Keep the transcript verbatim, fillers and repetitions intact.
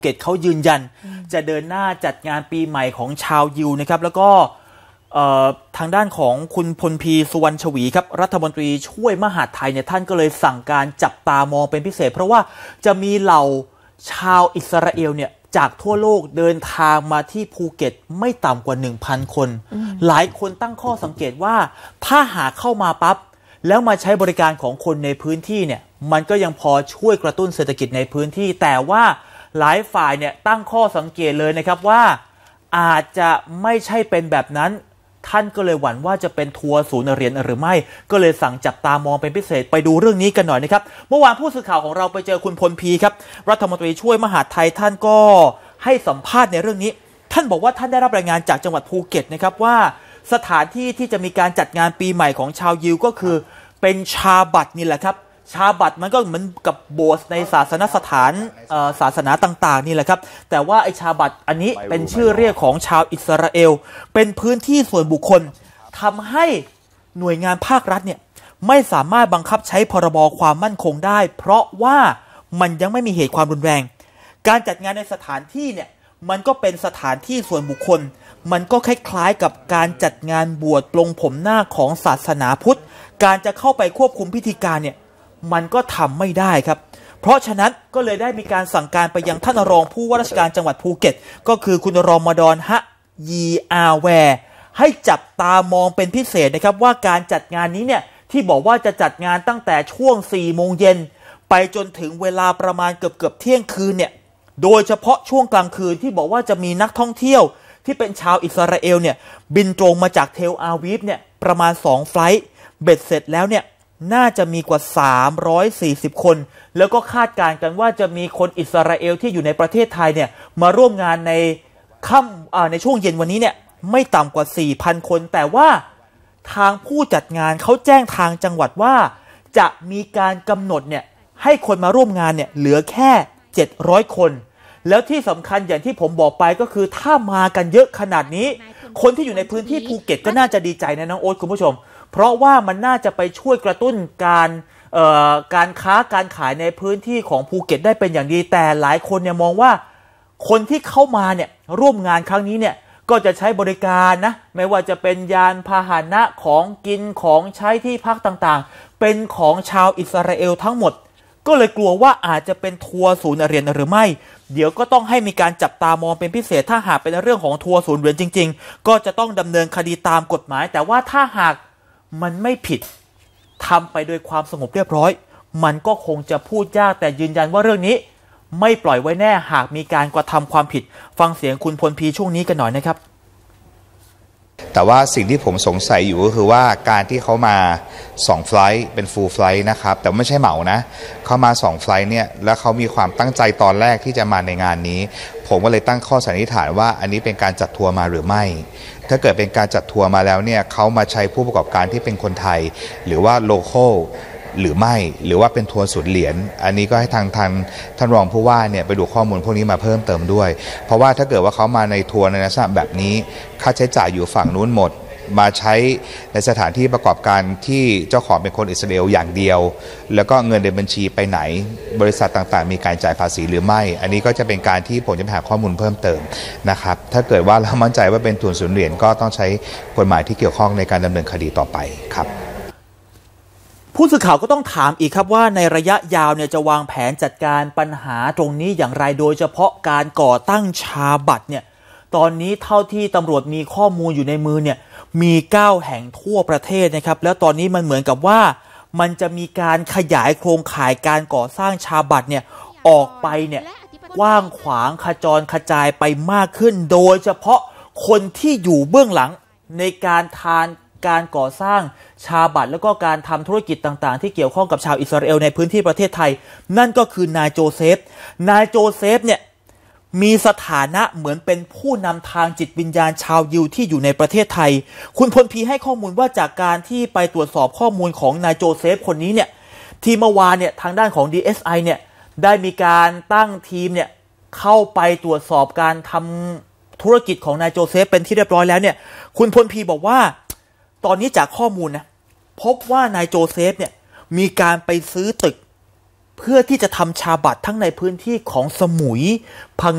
เกตเขายืนยันจะเดินหน้าจัดงานปีใหม่ของชาวยิวนะครับแล้วก็ทางด้านของคุณพลพีสุวรรณชวีครับรัฐมนตรีช่วยมหาดไทยเนี่ยท่านก็เลยสั่งการจับตามองเป็นพิเศษเพราะว่าจะมีเหล่าชาวอิสราเอลเนี่ยจากทั่วโลกเดินทางมาที่ภูเก็ตไม่ต่ำกว่า หนึ่งพัน คนหลายคนตั้งข้อสังเกตว่าถ้าหากเข้ามาปั๊บแล้วมาใช้บริการของคนในพื้นที่เนี่ยมันก็ยังพอช่วยกระตุ้นเศรษฐกิจในพื้นที่แต่ว่าหลายฝ่ายเนี่ยตั้งข้อสังเกตเลยนะครับว่าอาจจะไม่ใช่เป็นแบบนั้นท่านก็เลยหวั่นว่าจะเป็นทัวร์ศูนย์เหรียญหรือไม่ก็เลยสั่งจับตามองเป็นพิเศษไปดูเรื่องนี้กันหน่อยนะครับเมื่อวานผู้สื่อข่าวของเราไปเจอคุณพลพีครับรัฐมนตรีช่วยมหาดไทยท่านก็ให้สัมภาษณ์ในเรื่องนี้ท่านบอกว่าท่านได้รับรายงานจากจังหวัดภูเก็ตนะครับว่าสถานที่ที่จะมีการจัดงานปีใหม่ของชาวยิวก็คือเป็นชาบัตนี่แหละครับชาบัตมันก็เหมือนกับโบสถ์ในศาสนสถานศาสนาต่างๆนี่แหละครับแต่ว่าไอชาบัตอันนี้เป็นชื่อเรียกของชาวอิสราเอลเป็นพื้นที่ส่วนบุคคลทำให้หน่วยงานภาครัฐเนี่ยไม่สามารถบังคับใช้พรบความมั่นคงได้เพราะว่ามันยังไม่มีเหตุความรุนแรงการจัดงานในสถานที่เนี่ยมันก็เป็นสถานที่ส่วนบุคคลมันก็คล้ายๆกับการจัดงานบวชปลงผมหน้าของศาสนาพุทธการจะเข้าไปควบคุมพิธีการเนี่ยมันก็ทำไม่ได้ครับเพราะฉะนั้นก็เลยได้มีการสั่งการไปยังท่านรองผู้ว่าราชการจังหวัดภูเก็ตก็คือคุณรอมฎอนฮะยีอาแวร์ให้จับตามองเป็นพิเศษนะครับว่าการจัดงานนี้เนี่ยที่บอกว่าจะจัดงานตั้งแต่ช่วงสี่โมงเย็นไปจนถึงเวลาประมาณเกือบเกือบเที่ยงคืนเนี่ยโดยเฉพาะช่วงกลางคืนที่บอกว่าจะมีนักท่องเที่ยวที่เป็นชาวอิสราเอลเนี่ยบินตรงมาจากเทลอาวีฟเนี่ยประมาณสองไฟลท์เบ็ดเสร็จแล้วเนี่ยน่าจะมีกว่าสามร้อยสี่สิบคนแล้วก็คาดการณ์กันว่าจะมีคนอิสราเอลที่อยู่ในประเทศไทยเนี่ยมาร่วมงานในค่ำในช่วงเย็นวันนี้เนี่ยไม่ต่ำกว่า สี่พัน คนแต่ว่าทางผู้จัดงานเขาแจ้งทางจังหวัดว่าจะมีการกำหนดเนี่ยให้คนมาร่วมงานเนี่ยเหลือแค่เจ็ดร้อยคนแล้วที่สำคัญอย่างที่ผมบอกไปก็คือถ้ามากันเยอะขนาดนี้คนที่อยู่ในพื้นที่ภูเก็ตก็น่าจะดีใจนะน้องโอ๊ตคุณผู้ชมเพราะว่ามันน่าจะไปช่วยกระตุ้นการเอ่อการค้าการขายในพื้นที่ของภูเก็ตได้เป็นอย่างดีแต่หลายคนเนี่ยมองว่าคนที่เข้ามาเนี่ยร่วมงานครั้งนี้เนี่ยก็จะใช้บริการนะไม่ว่าจะเป็นยานพาหนะของกินของใช้ที่พักต่างๆเป็นของชาวอิสราเอลทั้งหมดก็เลยกลัวว่าอาจจะเป็นทัวร์ศูนย์เหรียญหรือไม่เดี๋ยวก็ต้องให้มีการจับตามองเป็นพิเศษถ้าหากเป็นเรื่องของทัวร์ศูนย์เหรียญจริงๆก็จะต้องดำเนินคดีตามกฎหมายแต่ว่าถ้าหากมันไม่ผิดทำไปโดยความสงบเรียบร้อยมันก็คงจะพูดยากแต่ยืนยันว่าเรื่องนี้ไม่ปล่อยไว้แน่หากมีการกระทำความผิดฟังเสียงคุณพลพีช่วงนี้กันหน่อยนะครับแต่ว่าสิ่งที่ผมสงสัยอยู่ก็คือว่าการที่เขามาสองไฟลท์เป็นฟูลไฟลท์นะครับแต่ไม่ใช่เหมานะเขามาสองไฟลท์เนี่ยแล้วเขามีความตั้งใจตอนแรกที่จะมาในงานนี้ผมก็เลยตั้งข้อสันนิษฐานว่าอันนี้เป็นการจัดทัวร์มาหรือไม่ถ้าเกิดเป็นการจัดทัวร์มาแล้วเนี่ยเขามาใช้ผู้ประกอบการที่เป็นคนไทยหรือว่าโลคอลหรือไม่หรือว่าเป็นทัวร์ศูนย์เหรียญอันนี้ก็ให้ทางทางท่านรองผู้ว่าเนี่ยไปดูข้อมูลพวกนี้มาเพิ่มเติมด้วยเพราะว่าถ้าเกิดว่าเขามาในทัวร์ในลักษณะแบบนี้ค่าใช้จ่ายอยู่ฝั่งนู้นหมดมาใช้ในสถานที่ประกอบการที่เจ้าของเป็นคนอิสราเอลอย่างเดียวแล้วก็เงินในบัญชีไปไหนบริษัทต่างๆมีการจ่ายภาษีหรือไม่อันนี้ก็จะเป็นการที่ผมจะหาข้อมูลเพิ่มเติมนะครับถ้าเกิดว่าเรามั่นใจว่าเป็นทัวร์ศูนย์เหรียญก็ต้องใช้กฎหมายที่เกี่ยวข้องในการดำเนินคดีต่อไปครับผู้สื่อข่าวก็ต้องถามอีกครับว่าในระยะยาวเนี่ยจะวางแผนจัดการปัญหาตรงนี้อย่างไรโดยเฉพาะการก่อตั้งชาบัตเนี่ยตอนนี้เท่าที่ตำรวจมีข้อมูลอยู่ในมือเนี่ยมีเก้าแห่งทั่วประเทศนะครับแล้วตอนนี้มันเหมือนกับว่ามันจะมีการขยายโครงข่ายการก่อสร้างชาบัตเนี่ยออกไปเนี่ยกว้างขวางขจรกระจายไปมากขึ้นโดยเฉพาะคนที่อยู่เบื้องหลังในการทานการก่อสร้างชาบัตแล้วก็การทำธุรกิจต่างๆที่เกี่ยวข้องกับชาวอิสราเอลในพื้นที่ประเทศไทยนั่นก็คือนายโจเซฟนายโจเซฟเนี่ยมีสถานะเหมือนเป็นผู้นำทางจิตวิญญาณชาวยิวที่อยู่ในประเทศไทยคุณพลพีให้ข้อมูลว่าจากการที่ไปตรวจสอบข้อมูลของนายโจเซฟคนนี้เนี่ยที่เมื่อวานเนี่ยทางด้านของ ดี เอส ไอ เนี่ยได้มีการตั้งทีมเนี่ยเข้าไปตรวจสอบการทำธุรกิจของนายโจเซฟเป็นที่เรียบร้อยแล้วเนี่ยคุณพลพีบอกว่าตอนนี้จากข้อมูลนะพบว่านายโจเซฟเนี่ยมีการไปซื้อตึกเพื่อที่จะทำชาบัตทั้งในพื้นที่ของสมุยพัง